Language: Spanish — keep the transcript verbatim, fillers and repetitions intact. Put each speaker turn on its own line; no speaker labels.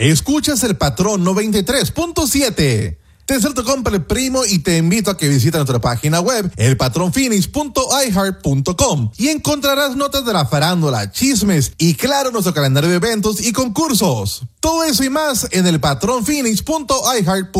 Escuchas El Patrón noventa y tres punto siete. Te deseo tu compra el primo y te invito a que visites nuestra página web el patrón phoenix punto i heart punto com y encontrarás notas de la farándula, chismes y claro nuestro calendario de eventos y concursos. Todo eso y más en el patrón phoenix punto i heart punto com.